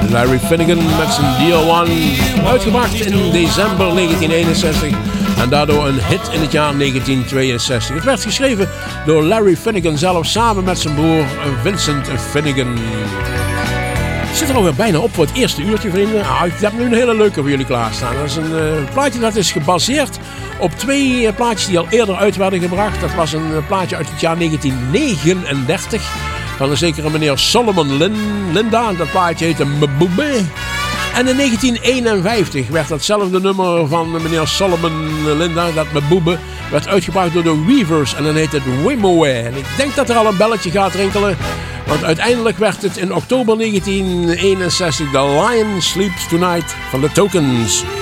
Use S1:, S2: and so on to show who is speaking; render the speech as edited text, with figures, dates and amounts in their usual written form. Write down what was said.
S1: Larry Finnegan met zijn Dear One. Uitgebracht in december 1961 en daardoor een hit in het jaar 1962. Het werd geschreven door Larry Finnegan zelf samen met zijn broer Vincent Finnegan. Het zit er alweer bijna op voor het eerste uurtje, vrienden. Ik heb nu een hele leuke voor jullie klaarstaan. Dat is een plaatje dat is gebaseerd op twee plaatjes die al eerder uit werden gebracht. Dat was een plaatje uit het jaar 1939 van een zekere meneer Solomon Linda. Dat plaatje heette Meboebe. En in 1951 werd datzelfde nummer van meneer Solomon Linda, dat Meboebe, werd uitgebracht door de Weavers. En dan heet het Wimoe. En ik denk dat er al een belletje gaat rinkelen. Want uiteindelijk werd het in oktober 1961 The Lion Sleeps Tonight van The Tokens.